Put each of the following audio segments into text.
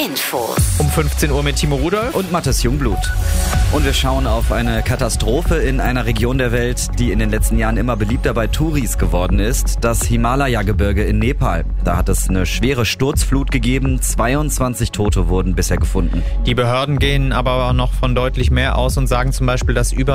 Infos. Um 15 Uhr mit Timo Rudolph und Mathis Jungblut. Und wir schauen auf eine Katastrophe in einer Region der Welt, die in den letzten Jahren immer beliebter bei Touris geworden ist. Das Himalaya-Gebirge in Nepal. Da hat es eine schwere Sturzflut gegeben. 22 Tote wurden bisher gefunden. Die Behörden gehen aber noch von deutlich mehr aus und sagen zum Beispiel, dass über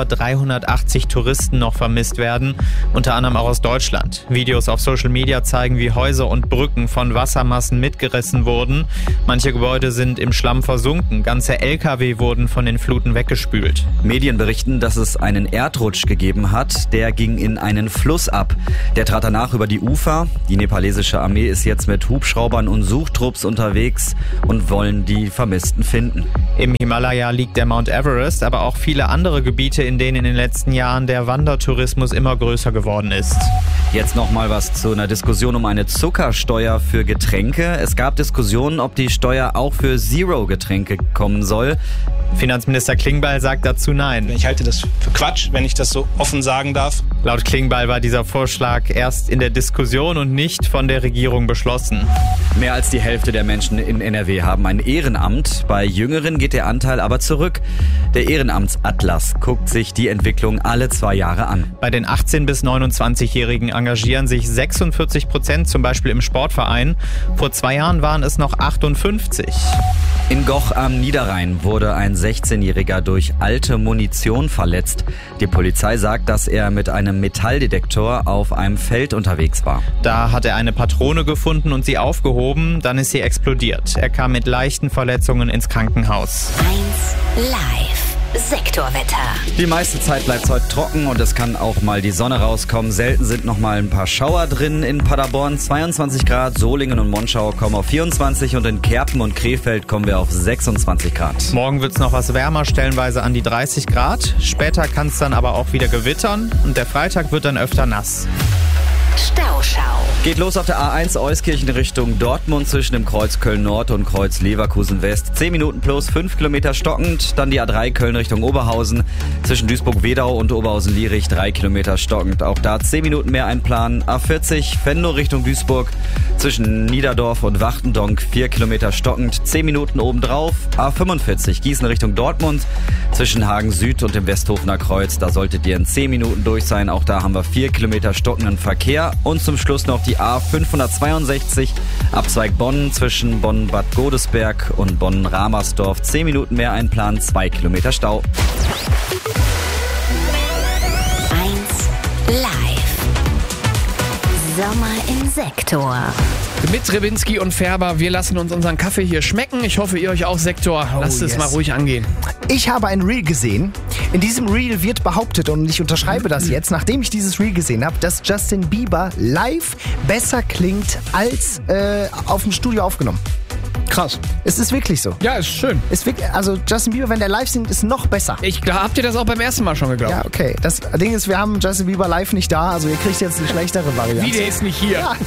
380 Touristen noch vermisst werden, unter anderem auch aus Deutschland. Videos auf Social Media zeigen, wie Häuser und Brücken von Wassermassen mitgerissen wurden. Manche Gebäude sind im Schlamm versunken. Ganze LKW wurden von den Fluten weggespült. Medien berichten, dass es einen Erdrutsch gegeben hat. Der ging in einen Fluss ab. Der trat danach über die Ufer. Die nepalesische Armee ist jetzt mit Hubschraubern und Suchtrupps unterwegs und wollen die Vermissten finden. Im Himalaya liegt der Mount Everest, aber auch viele andere Gebiete, in denen in den letzten Jahren der Wandertourismus immer größer geworden ist. Jetzt noch mal was zu einer Diskussion um eine Zuckersteuer für Getränke. Es gab Diskussionen, ob die Steuer auch für Zero-Getränke kommen soll. Finanzminister Klingbeil sagt dazu nein. Ich halte das für Quatsch, wenn ich das so offen sagen darf. Laut Klingbeil war dieser Vorschlag erst in der Diskussion und nicht von der Regierung beschlossen. Mehr als die Hälfte der Menschen in NRW haben ein Ehrenamt. Bei Jüngeren geht der Anteil aber zurück. Der Ehrenamtsatlas guckt sich die Entwicklung alle 2 Jahre an. Bei den 18- bis 29-Jährigen engagieren sich 46% zum Beispiel im Sportverein. Vor 2 Jahren waren es noch 58%. In Goch am Niederrhein wurde ein 16-Jähriger durch alte Munition verletzt. Die Polizei sagt, dass er mit einem Metalldetektor auf einem Feld unterwegs war. Da hat er eine Patrone gefunden und sie aufgehoben, dann ist sie explodiert. Er kam mit leichten Verletzungen ins Krankenhaus. 1 Live. Sektorwetter. Die meiste Zeit bleibt es heute trocken und es kann auch mal die Sonne rauskommen. Selten sind noch mal ein paar Schauer drin. In Paderborn 22 Grad, Solingen und Monschau kommen auf 24 und in Kerpen und Krefeld kommen wir auf 26 Grad. Morgen wird es noch was wärmer, stellenweise an die 30 Grad. Später kann es dann aber auch wieder gewittern und der Freitag wird dann öfter nass. Stauschau. Geht los auf der A1 Euskirchen Richtung Dortmund zwischen dem Kreuz Köln-Nord und Kreuz Leverkusen-West. 10 Minuten plus 5 Kilometer stockend. Dann die A3 Köln Richtung Oberhausen zwischen Duisburg-Wedau und Oberhausen-Lierich 3 Kilometer stockend. Auch da 10 Minuten mehr einplanen. A40 Venlo Richtung Duisburg zwischen Niederdorf und Wachtendonk 4 Kilometer stockend. 10 Minuten obendrauf. A45 Gießen Richtung Dortmund zwischen Hagen Süd und dem Westhofener Kreuz. Da solltet ihr in 10 Minuten durch sein. Auch da haben wir 4 Kilometer stockenden Verkehr. Und zum Schluss noch die A562 Abzweig Bonn zwischen Bonn-Bad Godesberg und Bonn-Ramersdorf. 10 Minuten mehr einplanen, 2 Kilometer Stau. 1 Live. Sommer im Sektor. Mit Rybinski und Färber, wir lassen uns unseren Kaffee hier schmecken. Ich hoffe, ihr euch auch, Sektor. Lasst es mal ruhig angehen. Ich habe ein Reel gesehen. In diesem Reel wird behauptet, und ich unterschreibe das jetzt, nachdem ich dieses Reel gesehen habe, dass Justin Bieber live besser klingt als auf dem Studio aufgenommen. Krass. Es ist wirklich so. Ja, ist schön. Also Justin Bieber, wenn der live singt, ist noch besser. Habt ihr das auch beim ersten Mal schon geglaubt? Ja, okay. Das Ding ist, wir haben Justin Bieber live nicht da, also ihr kriegt jetzt eine schlechtere Variante. Wie, der ist nicht hier? Ja.